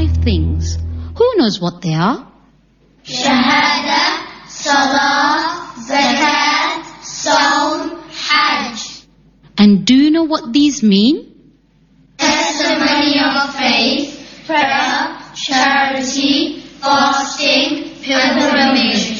5 things. Who knows what they are? Shahada, Salah, Zakat, Sawm, Hajj. And do you know what these mean? Testimony of faith, prayer, charity, fasting, pilgrimage,